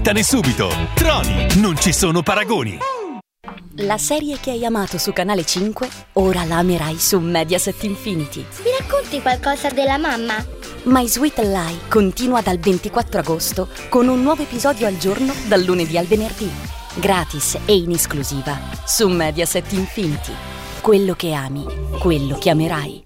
Smanettane subito. Troni, non ci sono paragoni. La serie che hai amato su Canale 5, ora la amerai su Mediaset Infinity. Mi racconti qualcosa della mamma? My Sweet Lie continua dal 24 agosto con un nuovo episodio al giorno dal lunedì al venerdì. Gratis e in esclusiva su Mediaset Infinity. Quello che ami, quello che amerai.